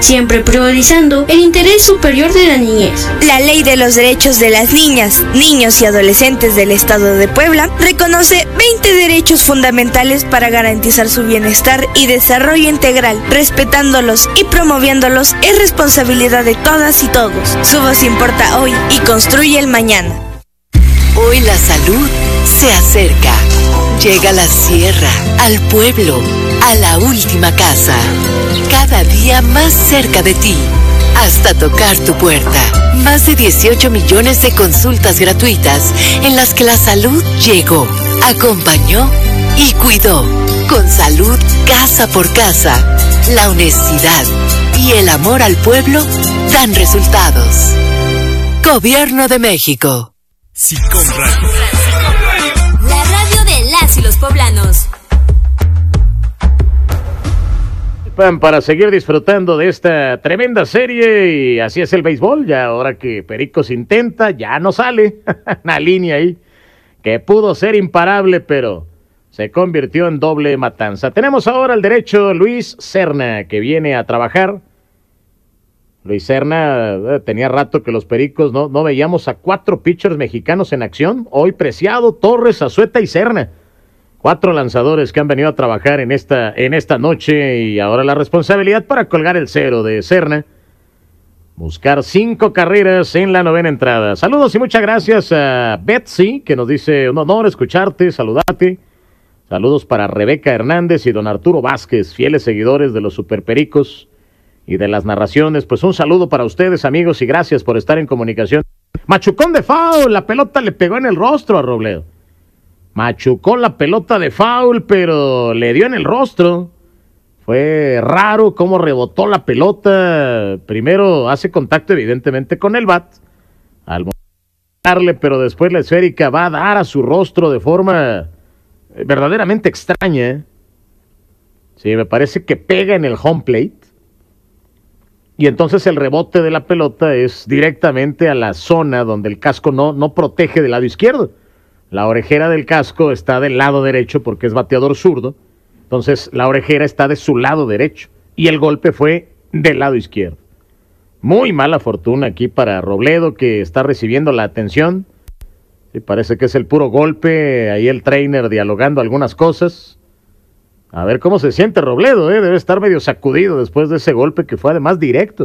siempre priorizando el interés superior de la niñez. La Ley de los Derechos de las Niñas, Niños y Adolescentes del Estado de Puebla reconoce 20 derechos fundamentales para garantizar su bienestar y desarrollo integral. Respetándolos y promoviéndolos es responsabilidad de todas y todos. Su voz importa hoy y construye el mañana. Hoy la salud se acerca. Llega a la sierra, al pueblo, a la última casa. Cada día más cerca de ti, hasta tocar tu puerta. Más de 18 millones de consultas gratuitas en las que la salud llegó, acompañó y cuidó. Con salud casa por casa, la honestidad y el amor al pueblo dan resultados. Gobierno de México. Sicom Radio. La radio de las y los poblanos. Para seguir disfrutando de esta tremenda serie, y así es el béisbol. Ya ahora que Pericos intenta, ya no sale una línea ahí que pudo ser imparable, pero se convirtió en doble matanza. Tenemos ahora al derecho Luis Serna, que viene a trabajar. Luis Serna, tenía rato que los Pericos no veíamos a 4 pitchers mexicanos en acción. Hoy Preciado, Torres, Azueta y Serna. 4 lanzadores que han venido a trabajar en esta noche, y ahora la responsabilidad para colgar el 0 de Serna. Buscar 5 carreras en la 9ª entrada. Saludos y muchas gracias a Betsy, que nos dice un honor escucharte, saludarte. Saludos para Rebeca Hernández y don Arturo Vázquez, fieles seguidores de los Super Pericos y de las narraciones. Pues un saludo para ustedes, amigos, y gracias por estar en comunicación. Machucón de foul, la pelota le pegó en el rostro a Robledo. Machucó la pelota de foul, pero le dio en el rostro. Fue raro cómo rebotó la pelota. Primero hace contacto evidentemente con el bat al darle, pero después la esférica va a dar a su rostro de forma verdaderamente extraña. Sí, me parece que pega en el home plate. Y entonces el rebote de la pelota es directamente a la zona donde el casco no protege del lado izquierdo. La orejera del casco está del lado derecho porque es bateador zurdo. Entonces la orejera está de su lado derecho y el golpe fue del lado izquierdo. Muy mala fortuna aquí para Robledo, que está recibiendo la atención. Sí, parece que es el puro golpe. Ahí el trainer dialogando algunas cosas. A ver cómo se siente Robledo, debe estar medio sacudido después de ese golpe que fue además directo.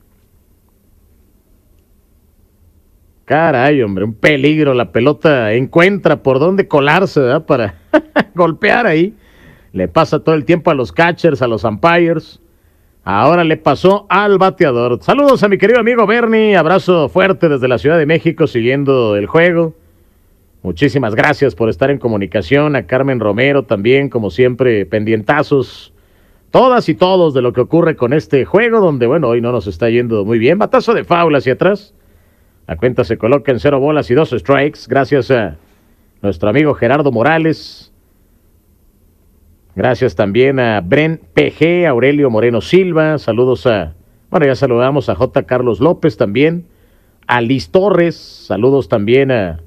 Caray, hombre, un peligro. La pelota encuentra por dónde colarse, ¿verdad? Para golpear ahí. Le pasa todo el tiempo a los catchers, a los umpires. Ahora le pasó al bateador. Saludos a mi querido amigo Bernie. Abrazo fuerte desde la Ciudad de México siguiendo el juego. Muchísimas gracias por estar en comunicación. A Carmen Romero también, como siempre, pendientazos. Todas y todos de lo que ocurre con este juego, donde, bueno, hoy no nos está yendo muy bien. Batazo de foul hacia atrás. La cuenta se coloca en 0 bolas y 2 strikes. Gracias a nuestro amigo Gerardo Morales. Gracias también a Bren PG, Aurelio Moreno Silva. Saludos ya saludamos a J. Carlos López también. A Liz Torres. Saludos también a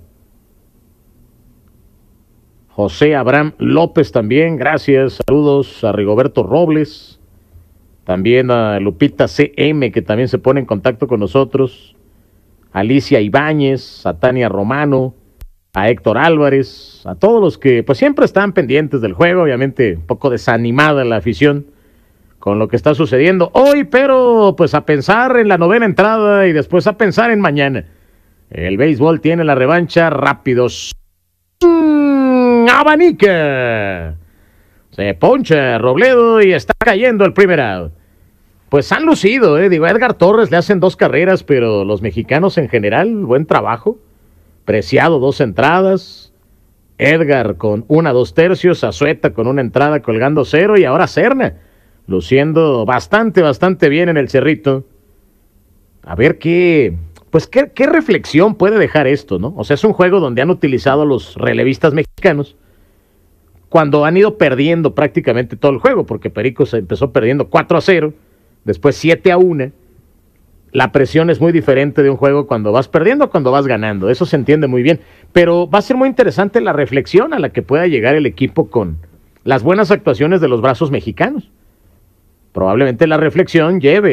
José Abraham López también. Gracias. Saludos a Rigoberto Robles. También a Lupita CM, que también se pone en contacto con nosotros. Alicia Ibáñez, a Tania Romano, a Héctor Álvarez, a todos los que pues siempre están pendientes del juego. Obviamente un poco desanimada la afición con lo que está sucediendo hoy, pero pues a pensar en la 9ª entrada y después a pensar en mañana. El béisbol tiene la revancha. Rápidos. Abanica. Se poncha Robledo y está cayendo el primer out. Pues han lucido, digo, a Edgar Torres le hacen 2 carreras, pero los mexicanos en general, buen trabajo. Preciado 2 entradas, Edgar con 1 2/3, Azueta con 1 entrada colgando 0, y ahora Serna, luciendo bastante bien en el Cerrito. A ver qué reflexión puede dejar esto, ¿no? O sea, es un juego donde han utilizado a los relevistas mexicanos cuando han ido perdiendo prácticamente todo el juego, porque Pericos empezó perdiendo 4-0, después 7-1. La presión es muy diferente de un juego cuando vas perdiendo a cuando vas ganando. Eso se entiende muy bien. Pero va a ser muy interesante la reflexión a la que pueda llegar el equipo con las buenas actuaciones de los brazos mexicanos. Probablemente la reflexión lleve